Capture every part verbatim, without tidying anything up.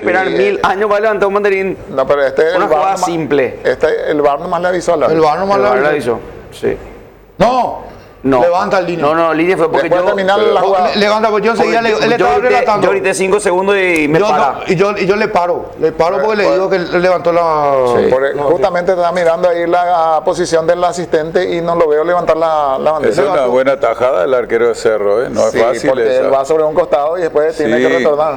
esperar Sí. mil años para levantar un banderín. No, pero este es Una el VAR jugada nomás- simple. Este, el VAR nomás le avisó a la El VAR nomás El le VAR le avisó. avisó. Sí. No, No. levanta el línea. No, no, línea fue porque Después yo. de terminar pero- la jugada. Le- levanta, pues yo enseguida le, él yo, estaba grité, relatando. yo grité cinco segundos y me Yo para. no, y, yo, y yo le paro, le paro porque le Pues- digo que él levantó la... Por- justamente estaba mirando ahí la posición del asistente y no lo veo levantar la, la bandera. Esa es una buena tajada del arquero de Cerro, ¿eh? No Sí, es fácil porque esa. él va sobre un costado y después tiene Sí. que retornar.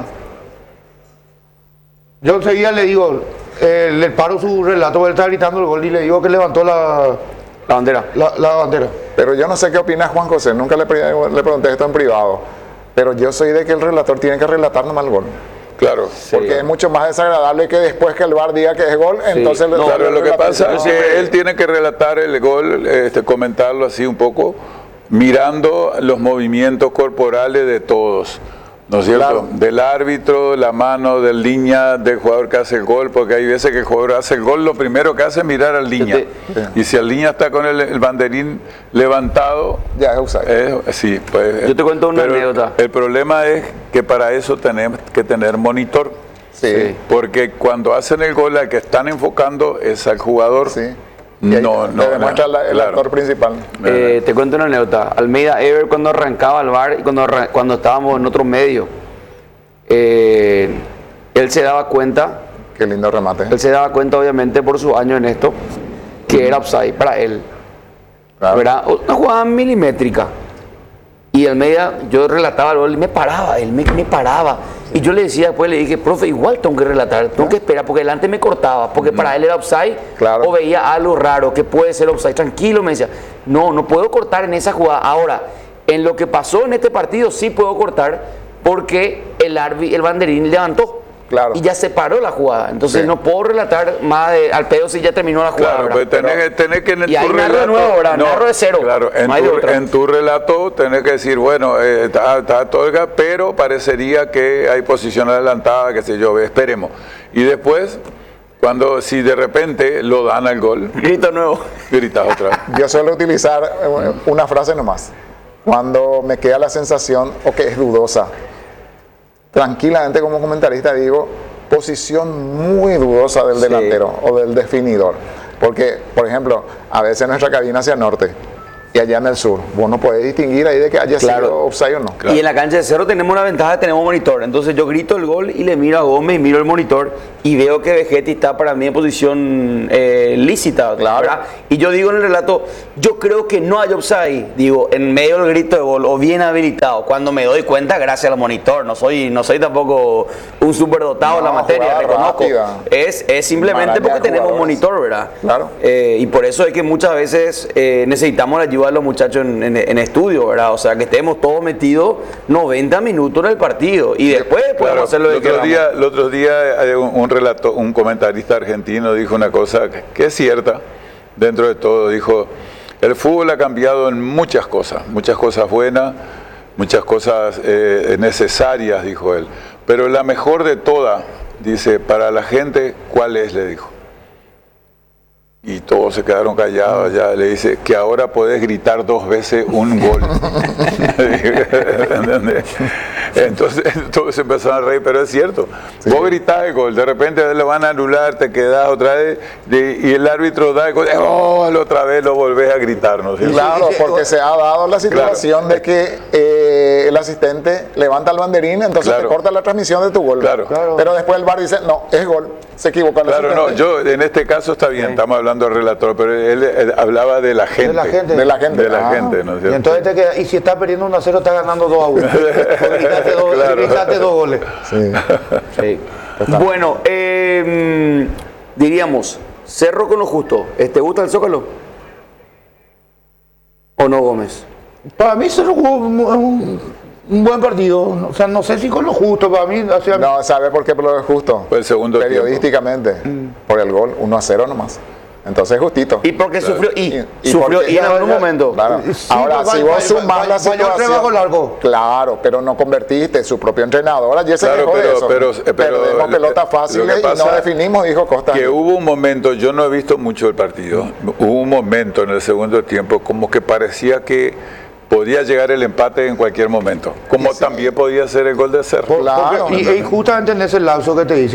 Yo enseguida le digo, eh, le paro su relato, porque él está gritando el gol y le digo que levantó la, La bandera. la, la bandera. Pero yo no sé qué opina Juan José, nunca le, pre- le pregunté esto en privado. Pero yo soy de que el relator tiene que relatar nomás el gol. Claro. Porque es mucho más desagradable que después que el VAR diga que es gol, entonces le- Claro, le lo que relata- pasa es que él tiene que relatar el gol, este, comentarlo así un poco, mirando los movimientos corporales de todos, ¿no es cierto? Claro. Del árbitro, la mano, del línea, del jugador que hace el gol, porque hay veces que el jugador hace el gol, lo primero que hace es mirar al línea. Y si el línea está con el, el banderín levantado, Ya es offside. eh, sí, pues... Yo te cuento una pero anécdota. El problema es que para eso tenemos que tener monitor. Sí. Sí. Porque cuando hacen el gol, al que están enfocando es al jugador. Sí. Y ahí No, le no, demuestra no, la- el claro. actor principal. Eh, te cuento una anécdota. Almeida Ever cuando arrancaba el bar y cuando, arran- cuando estábamos en otro medio, eh, él se daba cuenta, Qué lindo remate. él se daba cuenta obviamente por sus años en esto, que era offside para él. Claro. ¿Verdad? Una jugada milimétrica. Y Almeida, yo relataba el gol y me paraba, él me, me paraba. Y yo le decía, después le dije, profe, igual tengo que relatar, tengo que esperar, porque delante me cortaba, porque para él era offside, Claro. o veía algo raro que puede ser offside. Tranquilo, me decía, no, no puedo cortar en esa jugada. Ahora, en lo que pasó en este partido sí puedo cortar, porque el arbi, el banderín levantó. Claro. Y ya se paró la jugada. Entonces Sí. no puedo relatar más de, al pedo si ya terminó la jugada. Claro, ¿verdad? pues tenés, que- tenés que en el, Y ahí tu narro de relato... nuevo, ¿verdad? Narro de cero. Claro, en, No hay de tu, otra. en tu relato tenés que decir, bueno, eh, está, está Tolga, pero parecería que hay posición adelantada, qué sé yo, esperemos. Y después, cuando si de repente lo dan al gol, Grito nuevo. gritas otra vez. Yo suelo utilizar eh, una frase nomás. Cuando me queda la sensación, o que es dudosa, tranquilamente como comentarista digo, posición muy dudosa del Sí. delantero o del definidor. Porque, por ejemplo, a veces nuestra cabina hacia el norte y allá en el sur, vos no podés distinguir ahí de que haya Claro. sido offside o no. Claro. Y en la cancha de Cerro tenemos una ventaja, tenemos monitor. Entonces yo grito el gol y le miro a Gómez, miro el monitor y veo que Vegetti está para mí en posición eh, lícita. Claro. ¿verdad? Y yo digo en el relato, yo creo que no hay offside, digo, en medio del grito de gol o bien habilitado. Cuando me doy cuenta, gracias al monitor, no soy, no soy tampoco un superdotado en la No, materia, jugada reconozco. rápida. Es, es simplemente Maraña porque de tenemos un jugadores. monitor, ¿verdad? Claro. Eh, y por eso es que muchas veces eh, necesitamos la ayuda de los muchachos en, en- en estudio, ¿verdad? O sea, que estemos todos metidos noventa minutos en el partido y después podemos Claro, hacer lo el que otro queramos. día, el otro día eh, un, un relato, un comentarista argentino dijo una cosa que, que es cierta dentro de todo. Dijo, el fútbol ha cambiado en muchas cosas, muchas cosas buenas, muchas cosas eh, necesarias, dijo él. Pero la mejor de todas, dice, para la gente, ¿cuál es? Le dijo. Y todos se quedaron callados, ya le dice que ahora podés gritar dos veces un gol. ¿Entendés? Entonces todos se empezaron a reír, pero es cierto. Vos gritás el gol, de repente le van a anular, te quedás otra vez de- y el árbitro da el gol, oh, otra vez lo volvés a gritar, ¿no es cierto? Claro, porque se ha dado la situación de que eh, el asistente levanta el banderín, entonces Claro. te corta la transmisión de tu gol. Claro. Claro. Pero después el VAR dice, no, es gol, se equivocó el Claro, no, asistente. yo en este caso está bien, estamos hablando del relator, pero él, él hablaba de la gente. la gente. De la gente. De la Ah. gente, ¿no es Y cierto? entonces te queda, y si está perdiendo uno a cero, está ganando dos a uno. gritaste, dos, Claro. gritaste dos goles. Sí. Sí. Bueno, eh, diríamos, Cerro con lo justo. ¿Te gusta el Zócalo? ¿O no, Gómez? Para mí se jugó un, un- un buen partido. O sea, no sé si con lo justo. Para mí, o sea, No, ¿sabe por qué? Por lo justo. Fue el segundo tiempo. Periodísticamente, por el gol, uno a cero nomás. Entonces justito. Y porque sufrió, y, Y- y sufrió, porque- y en algún ya- momento. Claro. Sí, Ahora, pues, si va- vos va- sumás va- la falló situación... tres bajo largo. Claro, pero no convertiste. Su propio entrenador ayer se Claro, quejó pero- de eso. pero- pero- Perdemos pelotas lo fáciles que y no pasa definimos, dijo Costa. Que hubo un momento, yo no he visto mucho el partido, hubo un momento en el segundo tiempo como que parecía que podía llegar el empate en cualquier momento, como Sí. también podía ser el gol de Cerro. Claro. y, y justamente en ese lapso que te dice.